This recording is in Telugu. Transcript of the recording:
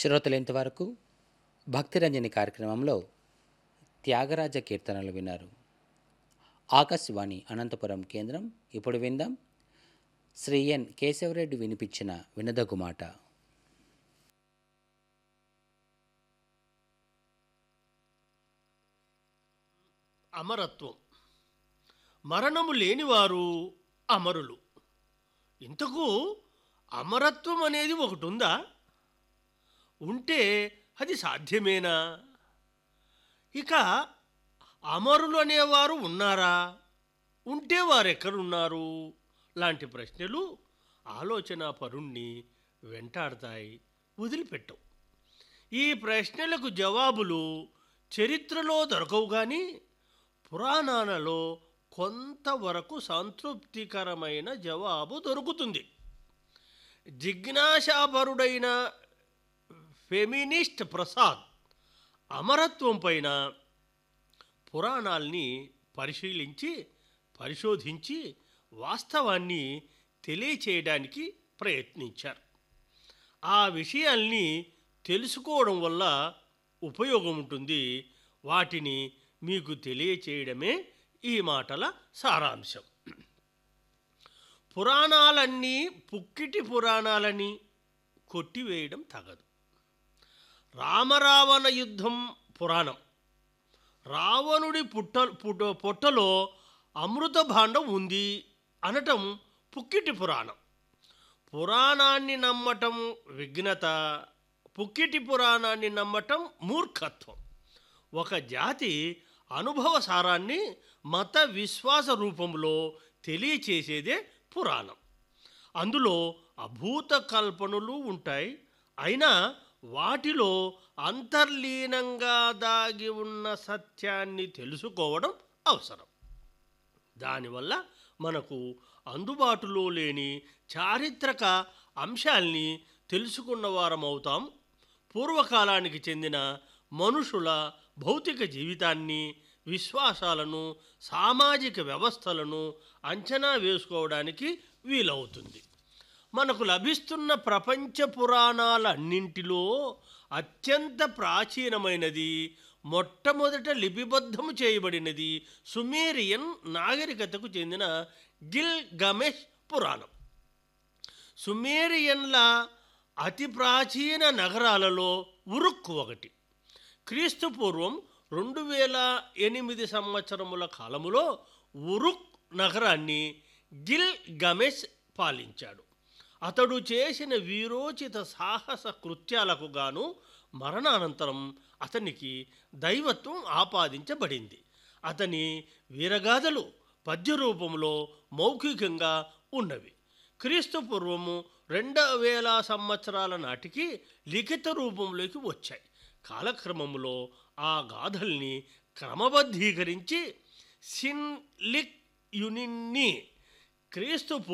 శ్రోతలు ఇంతవరకు భక్తిరంజని కార్యక్రమంలో త్యాగరాజ కీర్తనలు విన్నారు. ఆకాశవాణి అనంతపురం కేంద్రం. ఇప్పుడు విందాం శ్రీ ఎన్ కేశవరెడ్డి వినిపించిన వినదగు మాట. అమరత్వం. మరణము లేనివారు అమరులు. ఇంతకు అమరత్వం అనేది ఒకటి ఉందా? ఉంటే అది సాధ్యమేనా? ఇక అమరులు అనేవారు ఉన్నారా? ఉంటే వారెక్కడున్నారు? లాంటి ప్రశ్నలు ఆలోచన పరుణ్ణి వెంటాడతాయి, వదిలిపెట్టవు. ఈ ప్రశ్నలకు జవాబులు చరిత్రలో దొరకవు, కానీ పురాణాలలో కొంతవరకు సంతృప్తికరమైన జవాబు దొరుకుతుంది. జిజ్ఞాసాపరుడైన ఫెమినిస్ట్ ప్రసాద్ అమరత్వం పైన పురాణాల్ని పరిశోధించి వాస్తవాన్ని తెలియచేయడానికి ప్రయత్నించారు. ఆ విషయాల్ని తెలుసుకోవడం వల్ల ఉపయోగం ఉంటుంది. వాటిని మీకు తెలియచేయడమే ఈ మాటల సారాంశం. పురాణాలన్నీ పుక్కిటి పురాణాలని కొట్టివేయడం తగదు. రామరావణ యుద్ధం పురాణం. రావణుడి పొట్టలో అమృత భాండం ఉంది అనటం పుక్కిటి పురాణం. పురాణాన్ని నమ్మటం విఘ్నత, పుక్కిటి పురాణాన్ని నమ్మటం మూర్ఖత్వం. ఒక జాతి అనుభవ సారాన్ని మత విశ్వాస రూపంలో తెలియచేసేదే పురాణం. అందులో అభూత కల్పనలు ఉంటాయి. అయినా వాటిలో అంతర్లీనంగా దాగి ఉన్న సత్యాన్ని తెలుసుకోవడం అవసరం. దానివల్ల మనకు అందుబాటులో లేని చారిత్రక అంశాల్ని తెలుసుకున్న వారమవుతాం. పూర్వకాలానికి చెందిన మనుషుల భౌతిక జీవితాన్ని, విశ్వాసాలను, సామాజిక వ్యవస్థలను అంచనా వేసుకోవడానికి వీలవుతుంది. మనకు లభిస్తున్న ప్రపంచ పురాణాలన్నింటిలో అత్యంత ప్రాచీనమైనది, మొట్టమొదట లిపిబద్ధము చేయబడినది సుమేరియన్ నాగరికతకు చెందిన గిల్గమెష్ పురాణం. సుమేరియన్ల అతి ప్రాచీన నగరాలలో ఉరుక్ ఒకటి. క్రీస్తు పూర్వం 2008 సంవత్సరముల కాలములో ఉరుక్ నగరాన్ని గిల్గమెష్ పాలించాడు. అతడు చేసిన వీరోచిత సాహస కృత్యాలకు గాను మరణానంతరం అతనికి దైవత్వం ఆపాదించబడింది. అతని వీరగాథలు పద్య రూపంలో మౌఖికంగా ఉన్నవి. క్రీస్తు పూర్వము 2000 సంవత్సరాల నాటికి లిఖిత రూపంలోకి వచ్చాయి. కాలక్రమంలో ఆ గాథల్ని క్రమబద్ధీకరించి సిన్లిక్ యునిన్ని క్రీస్తు